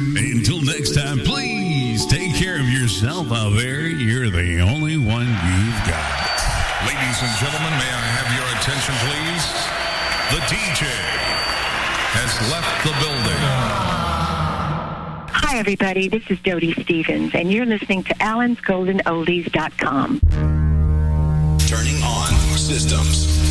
Until next time, please take care of yourself out there. You're the only one you've got. Ladies and gentlemen, may I have your attention, please? The DJ has left the building. Hi, everybody. This is Dodie Stevens, and you're listening to AlansGoldenOldies.com. Turning on systems.